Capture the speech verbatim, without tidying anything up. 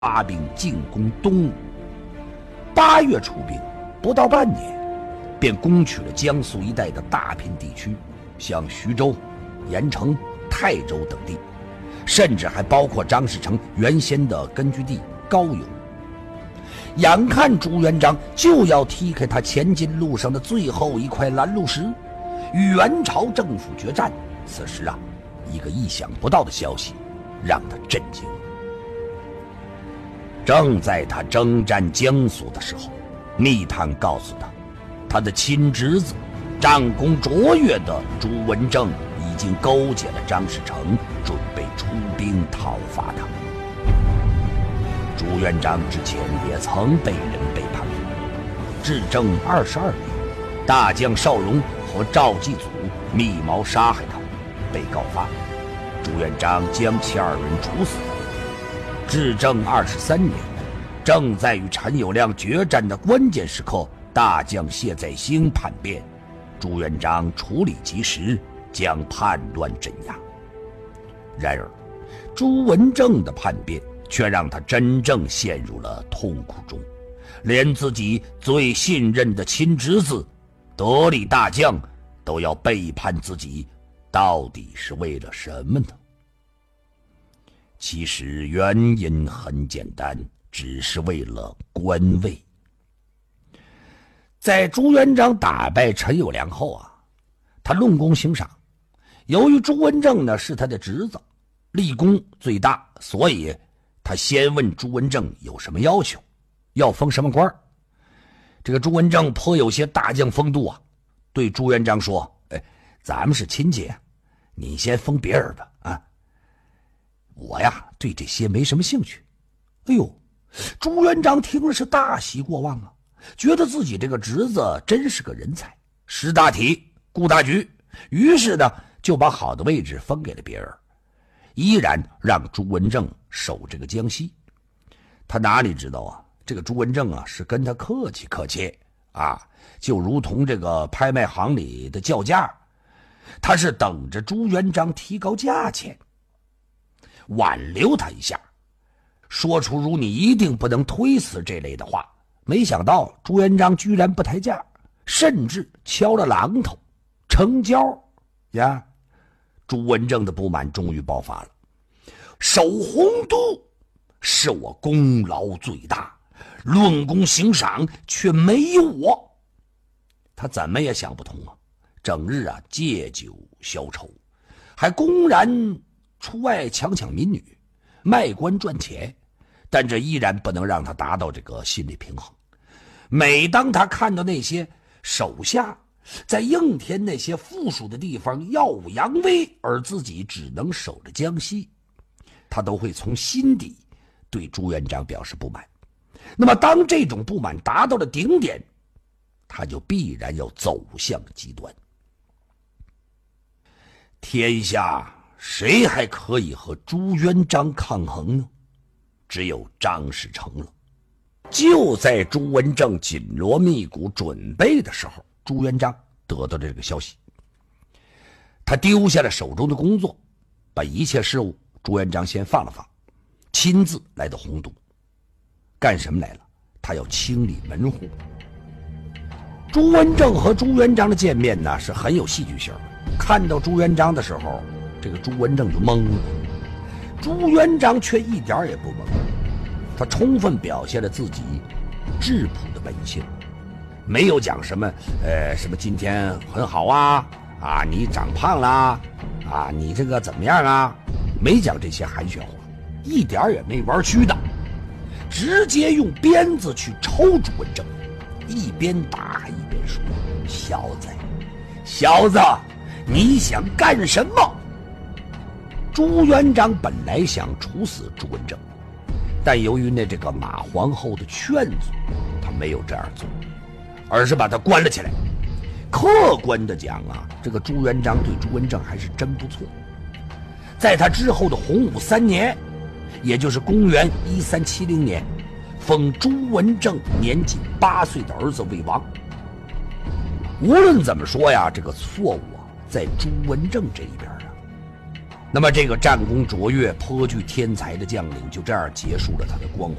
发兵进攻东吴。八月出兵，不到半年，便攻取了江苏一带的大片地区，像徐州、盐城、泰州等地，甚至还包括张士诚原先的根据地高邮。眼看朱元璋就要踢开他前进路上的最后一块拦路石，与元朝政府决战。此时啊，一个意想不到的消息让他震惊。正在他征战江苏的时候，密探告诉他，他的亲侄子战功卓越的朱文正已经勾结了张士诚，准备出兵讨伐他。朱元璋之前也曾被人背叛过。至正二十二年，大将邵荣和赵继祖密谋杀害他，被告发，朱元璋将其二人处死。至正二十三年，正在与陈友谅决战的关键时刻，大将谢载兴叛变，朱元璋处理及时，将叛乱镇压。然而，朱文正的叛变却让他真正陷入了痛苦中，连自己最信任的亲侄子得力大将都要背叛自己，到底是为了什么呢？其实原因很简单，只是为了官位。在朱元璋打败陈友谅后啊，他论功行赏。由于朱文正呢是他的侄子，立功最大，所以他先问朱文正有什么要求，要封什么官。这个朱文正颇有些大将风度啊，对朱元璋说：“哎，咱们是亲戚啊，你先封别人吧啊。我呀对这些没什么兴趣。”哎呦，朱元璋听了是大喜过望啊，觉得自己这个侄子真是个人才，识大体顾大局，于是呢就把好的位置分给了别人，依然让朱文正守这个江西。他哪里知道啊，这个朱文正啊是跟他客气客气啊，就如同这个拍卖行里的叫价，他是等着朱元璋提高价钱，挽留他一下，说出如你一定不能推辞这类的话。没想到朱元璋居然不抬价，甚至敲了榔头成交呀！朱文正的不满终于爆发了，守洪都是我功劳最大，论功行赏却没有我。他怎么也想不通啊，整日啊借酒消愁，还公然出外强抢民女，卖官赚钱，但这依然不能让他达到这个心理平衡。每当他看到那些手下在应天那些附属的地方耀武扬威，而自己只能守着江西，他都会从心底对朱元璋表示不满。那么当这种不满达到了顶点，他就必然要走向极端。天下谁还可以和朱元璋抗衡呢？只有张士诚了。就在朱文正紧锣密鼓准备的时候，朱元璋得到这个消息，他丢下了手中的工作，把一切事务朱元璋先放了放，亲自来到洪都。干什么来了？他要清理门户。朱文正和朱元璋的见面呢是很有戏剧性的。看到朱元璋的时候，这个朱文正就懵了，朱元璋却一点也不懵，他充分表现了自己质朴的本性，没有讲什么呃什么今天很好啊啊你长胖啦啊你这个怎么样啊，没讲这些寒暄话，一点也没玩虚的，直接用鞭子去抽朱文正，一边打还一边说：“小子，小子，你想干什么？”朱元璋本来想处死朱文正，但由于那这个马皇后的劝阻，他没有这样做，而是把他关了起来。客观的讲啊，这个朱元璋对朱文正还是真不错。在他之后的洪武三年，也就是公元一三七零年，封朱文正年仅八岁的儿子为王。无论怎么说呀，这个错误啊在朱文正这一边啊。 那么这个战功卓越、颇具天才的将领，就这样结束了他的光辉。